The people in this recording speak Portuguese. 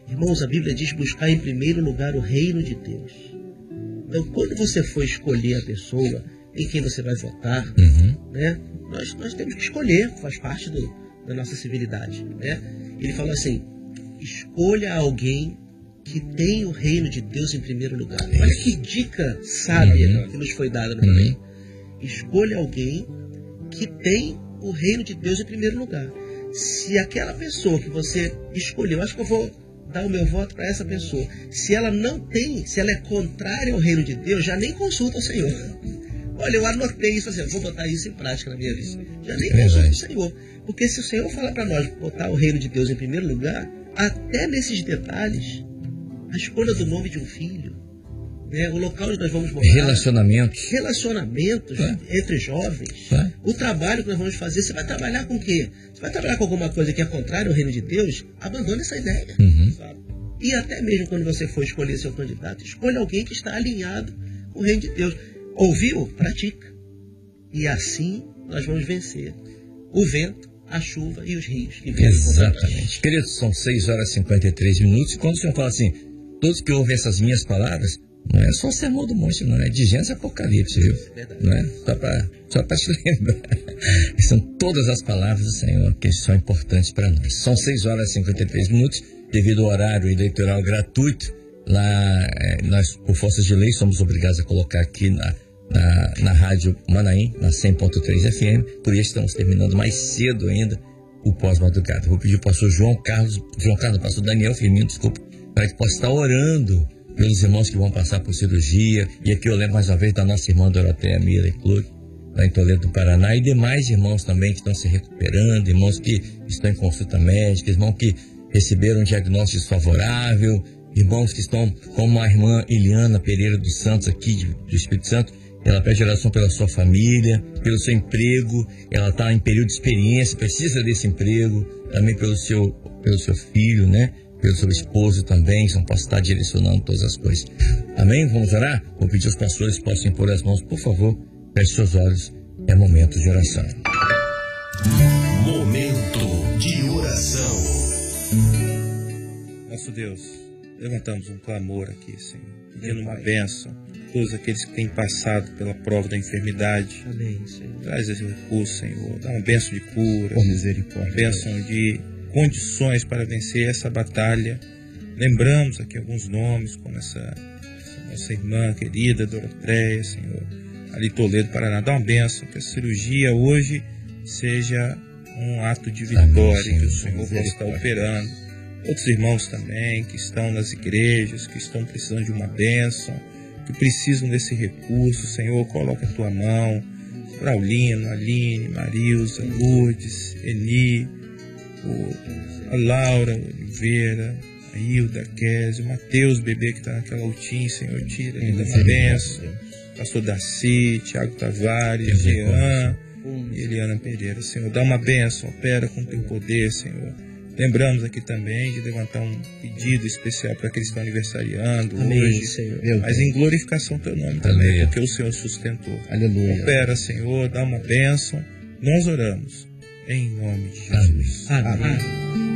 Irmãos, a Bíblia diz buscar em primeiro lugar o reino de Deus. Então, quando você for escolher a pessoa em quem você vai votar, né, nós temos que escolher, faz parte da nossa civilidade. Né? Ele falou assim, escolha alguém que tem o reino de Deus em primeiro lugar. Olha que dica sábia que nos foi dada no momento. Escolha alguém que tem o reino de Deus em primeiro lugar. Se aquela pessoa que você escolheu, acho que eu vou dar o meu voto para essa pessoa, se ela não tem, se ela é contrária ao reino de Deus, já nem consulta o Senhor. Olha, eu anotei isso assim, vou botar isso em prática na minha vida. Já nem consulta o Senhor. Porque se o Senhor falar para nós botar o reino de Deus em primeiro lugar, até nesses detalhes, a escolha do nome de um filho, né, o local onde nós vamos morar, relacionamentos entre jovens, o trabalho que nós vamos fazer. Você vai trabalhar com o quê? Você vai trabalhar com alguma coisa que é contrária ao reino de Deus? Abandone essa ideia. Sabe? E até mesmo quando você for escolher seu candidato, escolha alguém que está alinhado com o reino de Deus. Ouviu? Pratica. E assim nós vamos vencer o vento, a chuva e os rios. Exatamente. Queridos, são 6h53. Quando o Senhor fala assim, todos que ouvem essas minhas palavras, não é só o sermão do monte, não é de Gênesis e Apocalipse, viu? Não é? Só para te lembrar. São todas as palavras do Senhor que são importantes para nós. São 6h53. Devido ao horário eleitoral gratuito, lá nós, por forças de lei, somos obrigados a colocar aqui na Rádio Manaim, na 100.3 FM. Por isso estamos terminando mais cedo ainda o pós-madrugada. Vou pedir ao pastor pastor Daniel Firmino, desculpa, para que possa estar orando pelos irmãos que vão passar por cirurgia. E aqui eu lembro mais uma vez da nossa irmã Doroteia Mira e Clube, lá em Toledo do Paraná, e demais irmãos também que estão se recuperando, irmãos que estão em consulta médica, irmãos que receberam um diagnóstico desfavorável, irmãos que estão, como a irmã Eliana Pereira dos Santos aqui do Espírito Santo. Ela pede oração pela sua família, pelo seu emprego. Ela está em período de experiência, precisa desse emprego, também pelo seu filho, né? Pelo seu esposo também, que não possa estar direcionando todas as coisas. Amém? Vamos orar? Vou pedir aos pastores que possam impor as mãos, por favor. Feche seus olhos, é momento de oração. Momento de oração. Nosso Deus, levantamos um clamor aqui, Senhor, pedindo uma bênção a todos aqueles que têm passado pela prova da enfermidade. Amém, Senhor. Traz esse recurso, Senhor, dá uma bênção de cura, Por misericórdia, uma bênção de condições para vencer essa batalha. Lembramos aqui alguns nomes, como essa nossa irmã querida Doroteia, Senhor, ali Toledo, Paraná. Dá uma bênção, que a cirurgia hoje seja um ato de vitória, que o Senhor possa estar operando. Outros irmãos também que estão nas igrejas, que estão precisando de uma bênção, que precisam desse recurso, Senhor, coloca a tua mão. Braulino, Aline, Marilza, Lourdes, Eni, a Laura Oliveira, a Hilda, a Kézia, o Mateus, bebê que está naquela altinha, Senhor, tira ele da bênção. Pastor Darcy, Tiago Tavares, Jean e Eliana Pereira, Senhor, dá uma bênção, opera com teu poder, Senhor. Lembramos aqui também de levantar um pedido especial para aqueles que estão aniversariando hoje, Senhor, mas em glorificação teu nome também, porque o Senhor sustentou. Aleluia. Opera, Senhor, dá uma bênção. Nós oramos em nome de Jesus. Amém.